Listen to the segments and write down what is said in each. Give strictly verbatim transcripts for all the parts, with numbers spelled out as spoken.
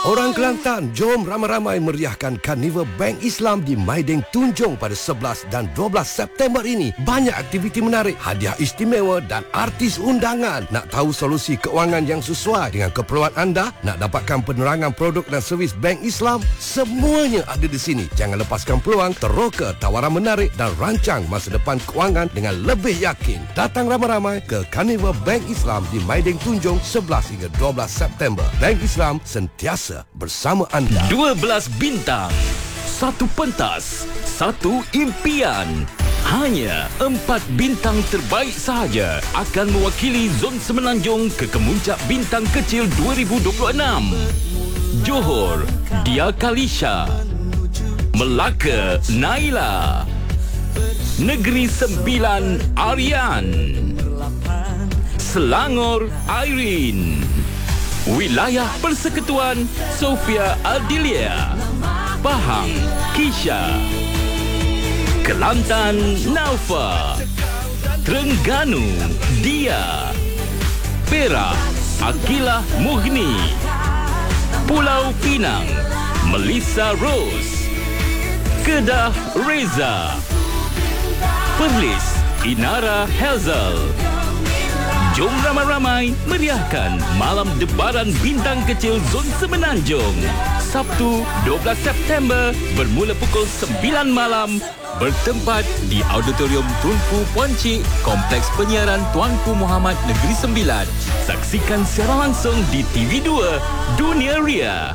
Orang Kelantan, jom ramai-ramai meriahkan Karnival Bank Islam di Maiding Tunjung pada sebelas dan dua belas September ini. Banyak aktiviti menarik, hadiah istimewa dan artis undangan. Nak tahu solusi keuangan yang sesuai dengan keperluan anda? Nak dapatkan penerangan produk dan servis Bank Islam? Semuanya ada di sini. Jangan lepaskan peluang, teroka tawaran menarik dan rancang masa depan keuangan dengan lebih yakin. Datang ramai-ramai ke Karnival Bank Islam di Maiding Tunjung sebelas hingga dua belas September. Bank Islam sentiasa bersama anda. dua belas bintang, satu pentas, satu impian. Hanya empat bintang terbaik sahaja akan mewakili zon Semenanjung ke Kemuncak Bintang Kecil dua ribu dua puluh enam. Johor, Dia Kalisha. Melaka, Naila. Negeri Sembilan, Aryan. Selangor, Irene. Wilayah Persekutuan, Sofia Ardilia. Pahang, Kisha. Kelantan, Naufa. Terengganu, Dia. Perak, Akilah Mughni. Pulau Pinang, Melissa Rose. Kedah, Reza. Perlis, Inara Hazel. Jom ramai-ramai meriahkan Malam Debaran Bintang Kecil Zon Semenanjung. Sabtu dua belas September bermula pukul sembilan malam. Bertempat di Auditorium Tunku Puan Cik, Kompleks Penyiaran Tuanku Muhammad Negeri Sembilan. Saksikan secara langsung di T V dua Dunia Ria.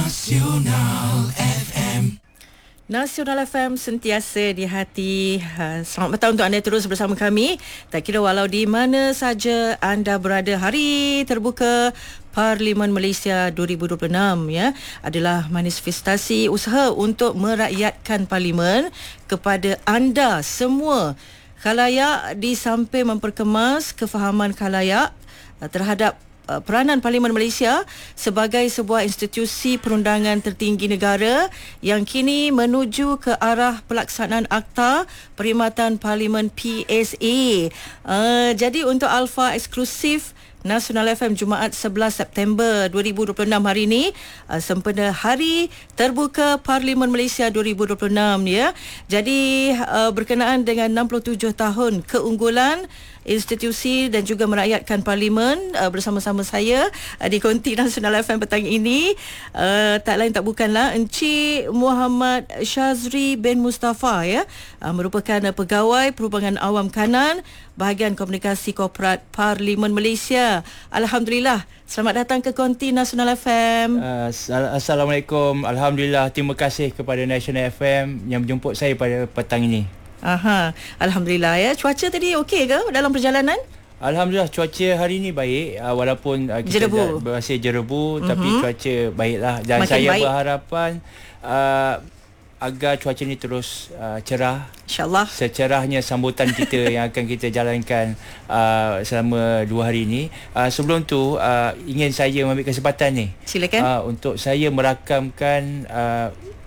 Nasional F M. Nasional F M sentiasa di hati. Selamat petang untuk anda terus bersama kami. Tak kira walau di mana saja anda berada. Hari terbuka Parlimen Malaysia dua ribu dua puluh enam ya adalah manifestasi usaha untuk merakyatkan parlimen kepada anda semua khalayak, di samping memperkemas kefahaman khalayak terhadap peranan Parlimen Malaysia sebagai sebuah institusi perundangan tertinggi negara yang kini menuju ke arah pelaksanaan Akta Perkhidmatan Parlimen P S A. Uh, jadi untuk Alpha eksklusif Nasional F M Jumaat sebelas September dua ribu dua puluh enam hari ini, uh, sempena Hari Terbuka Parlimen Malaysia dua ribu dua puluh enam ya. Jadi uh, berkenaan dengan enam puluh tujuh tahun keunggulan institusi dan juga merakyatkan parlimen, uh, bersama-sama saya uh, di Konti Nasional F M petang ini, uh, tak lain tak bukanlah Encik Muhammad Shazri bin Mustafa ya, uh, merupakan uh, pegawai Perhubungan Awam Kanan Bahagian Komunikasi Korporat Parlimen Malaysia. Alhamdulillah, selamat datang ke Konti Nasional F M. Uh, Assalamualaikum. Alhamdulillah, terima kasih kepada Nasional F M yang menjemput saya pada petang ini. Aha, Alhamdulillah ya. Cuaca tadi okey ke dalam perjalanan? Alhamdulillah, cuaca hari ini baik, uh, walaupun uh, kita jerebu. berasa jerebu, mm-hmm. tapi cuaca baiklah, dan Makin saya baik. berharapan uh, agar cuaca ini terus uh, cerah, InsyaAllah, secerahnya sambutan kita yang akan kita jalankan uh, selama dua hari ini. Uh, sebelum tu uh, ingin saya mengambil kesempatan ni, silakan, uh, untuk saya merakamkan uh,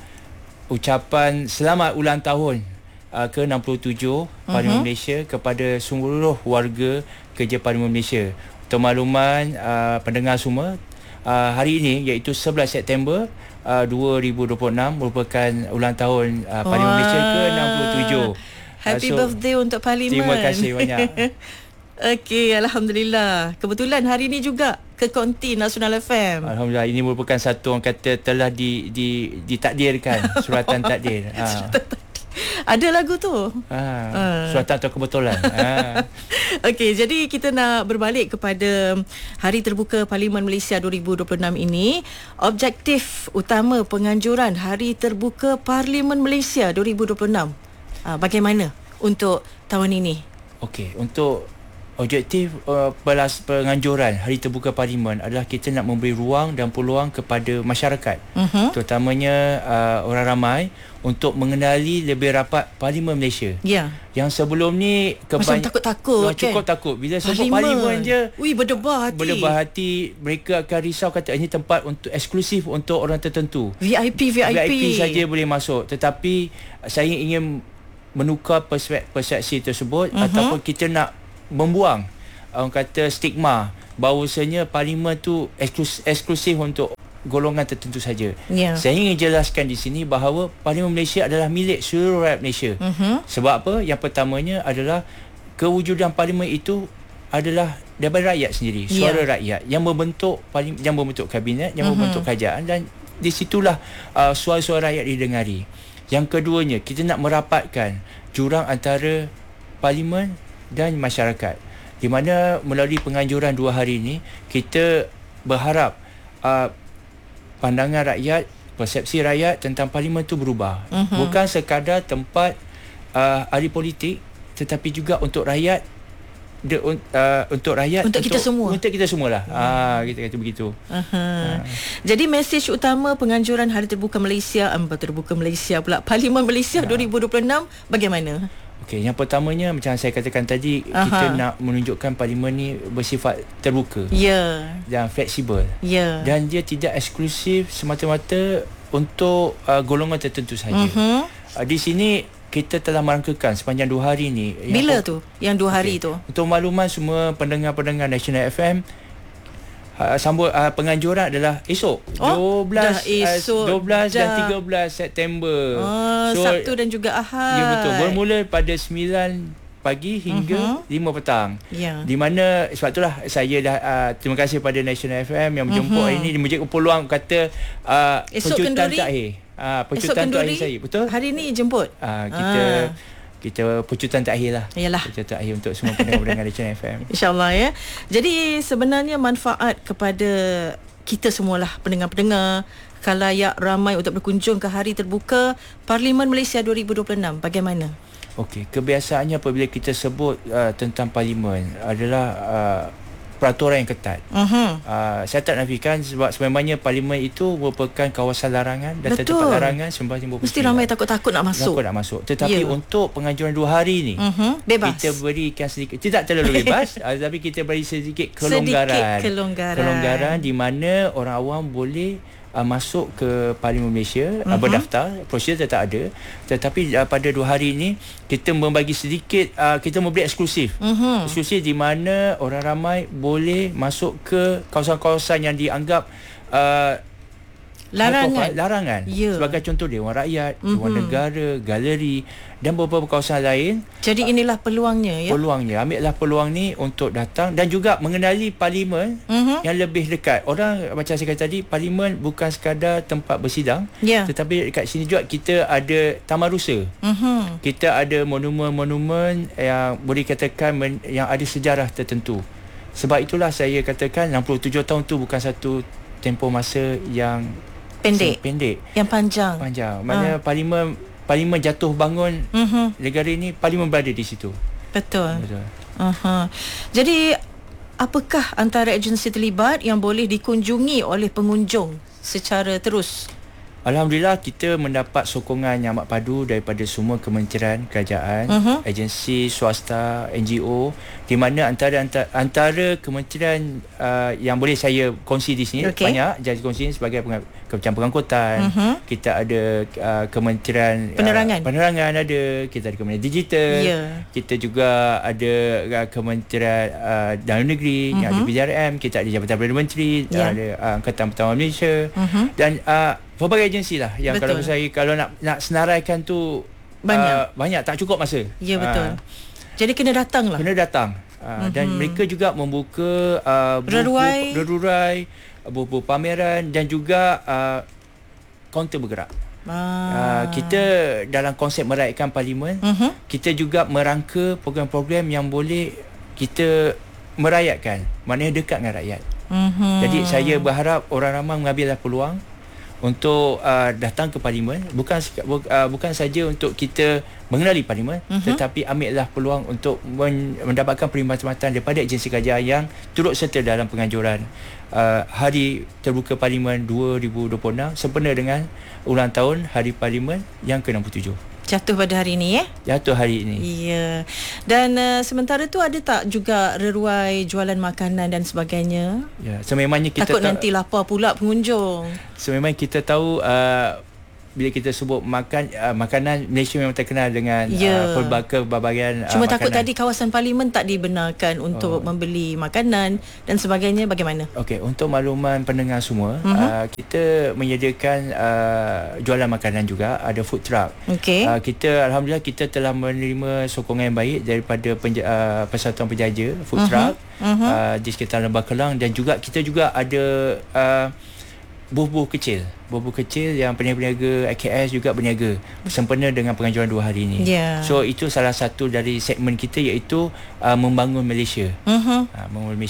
ucapan selamat ulang tahun Uh, ke enam puluh tujuh Parlimen uh-huh. Malaysia kepada seluruh warga kerja Parlimen Malaysia. Untuk makluman uh, pendengar semua, uh, hari ini iaitu sebelas September uh, dua ribu dua puluh enam merupakan ulang tahun uh, Parlimen Wah. Malaysia ke enam puluh tujuh. Happy uh, so, birthday untuk Parlimen. Terima kasih banyak. Okey, Alhamdulillah. Kebetulan hari ini juga ke Konti Nasional F M. Alhamdulillah, ini merupakan satu, orang kata, telah di, di, ditakdirkan, suratan takdir. Ha. Ada lagu tu. Ha, uh. Suratan atau kebetulan. Ha. Okey, jadi kita nak berbalik kepada Hari Terbuka Parlimen Malaysia dua ribu dua puluh enam ini. Objektif utama penganjuran Hari Terbuka Parlimen Malaysia dua ribu dua puluh enam, uh, bagaimana untuk tahun ini? Okey, untuk objektif uh, penganjuran Hari Terbuka Parlimen adalah kita nak memberi ruang dan peluang kepada masyarakat, uh-huh. terutamanya uh, orang ramai, untuk mengenali lebih rapat Parlimen Malaysia. Ya. Yang sebelum ni kebany- macam takut-takut kan? Cukup takut. Bila sebut Parlimen je, ui, berdebar hati. Berdebar hati. Mereka akan risau, kata ini tempat untuk eksklusif untuk orang tertentu. V I P V I P. V I P saja boleh masuk. Tetapi saya ingin menukar persepsi tersebut, uh-huh. ataupun kita nak membuang, orang kata, stigma bahawasanya parlimen tu eksklusif, eksklusif untuk golongan tertentu saja. Ya. Saya ingin jelaskan di sini bahawa Parlimen Malaysia adalah milik seluruh rakyat Malaysia. Uh-huh. Sebab apa? Yang pertamanya adalah kewujudan parlimen itu adalah daripada rakyat sendiri, suara Ya. rakyat yang membentuk parlimen, yang membentuk kabinet, yang Uh-huh. membentuk kerajaan, dan di situlah uh, suara-suara rakyat didengari. Yang keduanya, kita nak merapatkan jurang antara parlimen dan masyarakat, di mana melalui penganjuran dua hari ini kita berharap uh, pandangan rakyat, persepsi rakyat tentang parlimen itu berubah. Mhm. Bukan sekadar tempat uh, ahli politik, tetapi juga untuk rakyat, de, uh, untuk rakyat Untuk kita semua. Untuk kita semualah. Ah, kita kata begitu. Uh-huh. Jadi mesej utama penganjuran Hari Terbuka Malaysia, um, Terbuka Malaysia pula, Parlimen Malaysia Ya. dua ribu dua puluh enam bagaimana? Okey, yang pertamanya macam saya katakan tadi, Aha. kita nak menunjukkan parlimen ni bersifat terbuka Ya. dan fleksibel. Ya. Dan dia tidak eksklusif semata-mata untuk uh, golongan tertentu sahaja. Mhm. Uh, di sini kita telah merangkakan sepanjang dua hari ni. Bila Yang- tu? Yang dua hari Okey. tu? Untuk makluman semua pendengar-pendengar National F M, uh, sambut uh, penganjuran adalah esok. Oh, dua belas, dah esok uh, dua belas dan dah. tiga belas September. Oh, Sabtu dan juga Ahad. Ya, betul. Bermula pada sembilan pagi hingga Mhm. lima petang. Ya. Di mana sebab itulah saya dah uh, terima kasih pada National F M yang menjemput Mhm. hari ini, memberikan peluang kata uh, Esok pencutan kenduri? terakhir. Uh, Esok pencutan kenduri terakhir saya. Betul? hari ni jemput. Uh, kita Ah. kita pencutan terakhir lah. Yalah. Pencutan terakhir untuk semua pendengar-pendengar National F M. InsyaAllah ya. Jadi sebenarnya manfaat kepada kita semualah, pendengar-pendengar, khalayak ramai untuk berkunjung ke Hari Terbuka Parlimen Malaysia dua ribu dua puluh enam. Bagaimana? Okey, kebiasaannya apabila kita sebut uh, tentang parlimen adalah uh, peraturan yang ketat. Uh-huh. Uh, saya tak nafikan sebab sebenarnya parlimen itu merupakan kawasan larangan dan Betul. tempat larangan sembilan belas lima puluh sembilan. Mesti ramai takut-takut nak masuk. Takut nak masuk. Tetapi Ya. untuk pengajuan dua hari ni, Uh-huh. Bebas. kita berikan sedikit, tidak terlalu bebas, uh, tapi kita beri sedikit kelonggaran. Sedikit kelonggaran. Kelonggaran di mana orang awam boleh uh, masuk ke Parlimen Malaysia, uh-huh. uh, berdaftar, prosedur tetap ada. Tetapi uh, pada dua hari ini kita membagi sedikit, uh, kita memberi eksklusif. Uh-huh. Eksklusif di mana orang ramai boleh masuk ke kawasan-kawasan yang dianggap uh, Larangan. larangan. Ya. Sebagai contoh Dewan Rakyat, Mhm. Dewan Negara, galeri dan beberapa kawasan lain. Jadi inilah peluangnya ya. Peluangnya, ambillah peluang ni untuk datang dan juga mengenali parlimen Mhm. yang lebih dekat. Orang macam saya kata tadi, parlimen bukan sekadar tempat bersidang, Ya. tetapi dekat sini juga kita ada taman rusa. Mhm. Kita ada monumen-monumen yang boleh katakan men, yang ada sejarah tertentu. Sebab itulah saya katakan enam puluh tujuh tahun tu bukan satu tempoh masa yang Pendek. pendek, Yang panjang. panjang. Maknanya parlimen parlimen jatuh bangun Mhm. negara ini, parlimen berada di situ. Betul. Betul. Aha. Jadi apakah antara agensi terlibat yang boleh dikunjungi oleh pengunjung secara terus? Alhamdulillah kita mendapat sokongan yang amat padu daripada semua kementerian kerajaan, Mhm. agensi swasta, N G O, di mana antara antara, antara kementerian uh, yang boleh saya kongsi di sini Okey. banyak. Jadi kongsi sebagai peng- Kementerian Pengangkutan, Mhm. kita ada uh, kementerian Penerangan. uh, penerangan ada, kita ada kementerian digital, Ya. kita juga ada uh, kementerian uh, dalam negeri, yang ada Mhm. P R M, kita ada Jabatan Perdana Menteri, Ya. ada uh, Angkatan Pertama Malaysia, Mhm. dan uh, pelbagai agensi lah yang Betul. kalau saya kalau nak nak senaraikan tu Banyak. uh, banyak tak cukup masa. Ya betul. Uh, Jadi kena datang lah. kena datang. Uh, dan Mhm. mereka juga membuka uh, Reruai. rerurai, buku pameran dan juga uh, kaunter bergerak. Ah. Uh, kita dalam konsep meraihkan parlimen, Mhm. kita juga merangka program-program yang boleh kita merakyatkan, maknanya dekat dengan rakyat. Mhm. Jadi saya berharap orang ramai mengambillah peluang untuk uh, datang ke parlimen, bukan bu, uh, bukan saja untuk kita mengenali parlimen, Mhm. tetapi ambillah peluang untuk men, mendapatkan perkhidmatan daripada agensi kerajaan yang turut serta dalam penganjuran uh, Hari Terbuka Parlimen dua ribu dua puluh enam sempena dengan ulang tahun Hari Parlimen yang ke enam puluh tujuh. Jatuh pada hari ini eh? Jatuh hari ini. Ya. Dan uh, sementara tu ada tak juga reruai jualan makanan dan sebagainya? Ya, sememangnya kita Takut ta- nanti lapar pula pengunjung. sememangnya kita tahu uh, bila kita sebut makan uh, makanan, Malaysia memang terkenal dengan Ya. uh, pelbagai berbagai uh, Cuma takut makanan. tadi kawasan parlimen tak dibenarkan untuk Oh. membeli makanan dan sebagainya, bagaimana? Okey, untuk makluman pendengar semua, Mhm. uh, kita menyediakan uh, jualan makanan juga, ada food truck. Okey. Uh, kita alhamdulillah kita telah menerima sokongan yang baik daripada penja, uh, Persatuan Penjaja food Mhm. truck Mhm. uh, di sekitar Lembah Kelang, dan juga kita juga ada uh, buh-buh kecil, buh-buh kecil yang peniaga-peniaga I K S juga berniaga sempena dengan pengajuan dua hari ini. Ya. So itu salah satu dari segmen kita, iaitu uh, membangun Malaysia. Mhm. Uh, membangun Malaysia.